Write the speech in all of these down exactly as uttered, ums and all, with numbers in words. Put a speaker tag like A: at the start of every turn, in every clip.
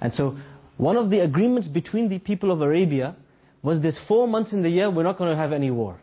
A: And so one of the agreements between the people of Arabia was this four months in the year we're not going to have any war.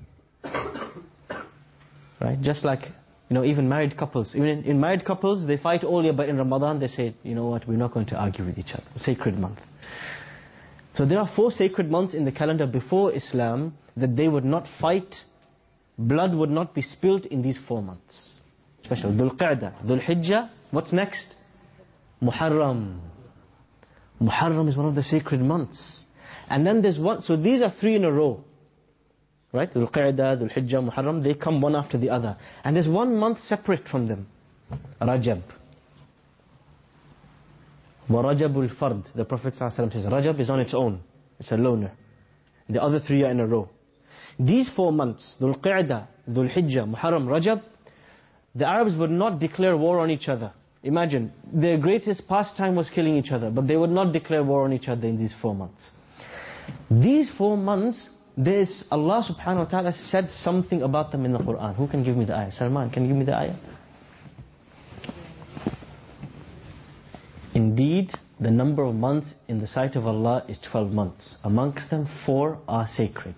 A: Right? Just like, you know, even married couples. Even in, in married couples, they fight all year, but in Ramadan they say, you know what, we're not going to argue with each other. Sacred month. So there are four sacred months in the calendar before Islam that they would not fight, blood would not be spilled in these four months. Special. Dhul Qa'dah, Dhul Hijjah. What's next? Muharram. Muharram is one of the sacred months. And then there's one, so these are three in a row. Right? Dhul Qa'dah, Dhul Hijjah, Muharram, they come one after the other. And there's one month separate from them. Rajab. وَرَجَبُ الْفَرْد. The Prophet ﷺ says, Rajab is on its own. It's a loner. The other three are in a row. These four months, Dhul Qa'dah, Dhul Hijjah, Muharram, Rajab, the Arabs would not declare war on each other. Imagine, their greatest pastime was killing each other, but they would not declare war on each other in these four months. These four months, there's Allah subhanahu wa ta'ala said something about them in the Quran. Who can give me the ayah? Salman, can you give me the ayah? Indeed, the number of months in the sight of Allah is twelve months. Amongst them, four are sacred.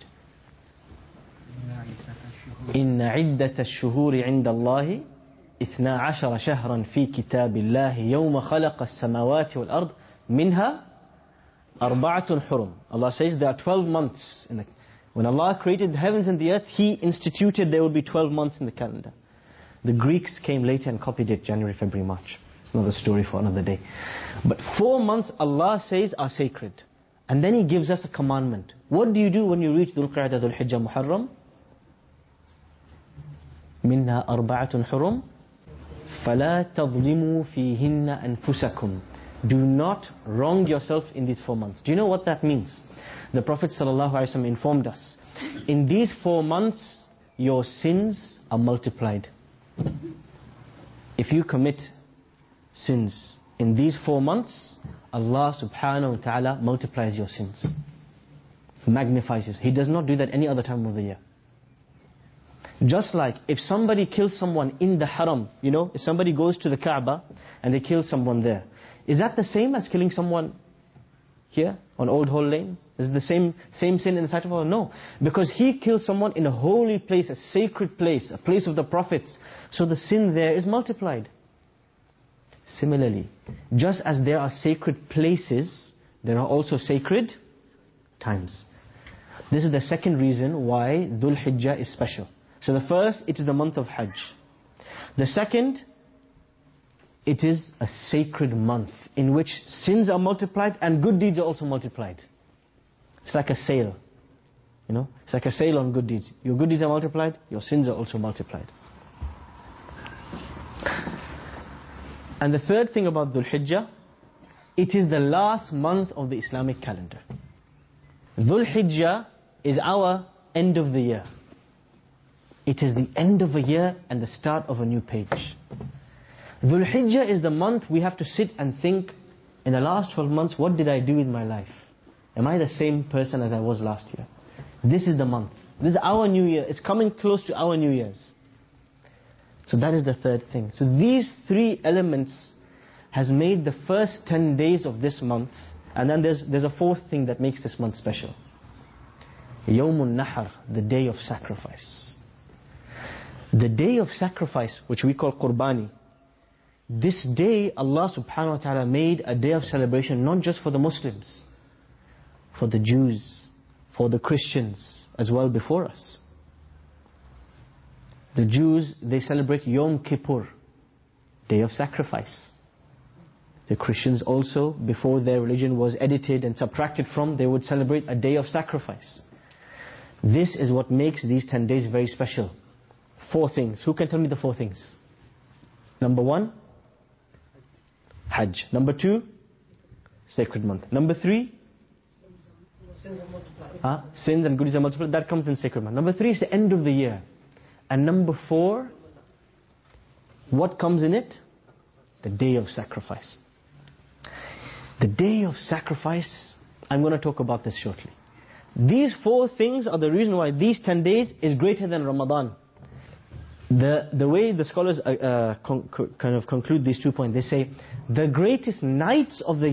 A: إِنَّ عِدَّةَ الشُّهُورِ عِنْدَ اللَّهِ اثنا عشر شهرا في كتاب الله يوم خلق السماوات والأرض منها أربعة حرم. Allah says there are twelve months. In the, when Allah created the heavens and the earth, He instituted there will be twelve months in the calendar. The Greeks came later and copied it, January, February, March. It's another story for another day. But four months Allah says are sacred. And then He gives us a commandment. What do you do when you reach Dhul Qa'dah, Dhul Hijjah, Muharram? منها أربعة حرم فلا تظلموا فيهن أنفسكم. Do not wrong yourself in these four months. Do you know what that means? The Prophet ﷺ informed us, in these four months your sins are multiplied. If you commit sins in these four months, Allah subhanahu wa ta'ala multiplies your sins, magnifies you. He does not do that any other time of the year. Just like if somebody kills someone in the haram, you know, if somebody goes to the Kaaba and they kill someone there, is that the same as killing someone here on Old Hall Lane? Is it the same same sin in the sight of Allah? No. Because he killed someone in a holy place, a sacred place, a place of the prophets. So the sin there is multiplied. Similarly, just as there are sacred places, there are also sacred times. This is the second reason why Dhul Hijjah is special. So the first, it is the month of Hajj. The second, it is a sacred month in which sins are multiplied and good deeds are also multiplied. It's like a sale. You know, it's like a sale on good deeds. Your good deeds are multiplied, your sins are also multiplied. And the third thing about Dhul Hijjah, it is the last month of the Islamic calendar. Dhul Hijjah is our end of the year. It is the end of a year and the start of a new page. Dhul Hijjah is the month we have to sit and think, in the last twelve months, what did I do with my life? Am I the same person as I was last year? This is the month. This is our new year. It's coming close to our New Year's. So that is the third thing. So these three elements has made the first ten days of this month. And then there's, there's a fourth thing that makes this month special. Yawmun Nahar, the day of sacrifice. The day of sacrifice, which we call Qurbani, this day Allah subhanahu wa ta'ala made a day of celebration not just for the Muslims, for the Jews, for the Christians as well before us. The Jews, they celebrate Yom Kippur, day of sacrifice. The Christians also, before their religion was edited and subtracted from, they would celebrate a day of sacrifice. This is what makes these ten days very special. Four things. Who can tell me the four things? Number one, Hajj. Number two, sacred month. Number three, uh, sins and goodies are multiplied. That comes in sacred month. Number three is the end of the year. And number four, what comes in it? The day of sacrifice. The day of sacrifice, I'm going to talk about this shortly. These four things are the reason why these ten days is greater than Ramadan. The, the way the scholars uh, uh, con- kind of conclude these two points, they say, the greatest nights of the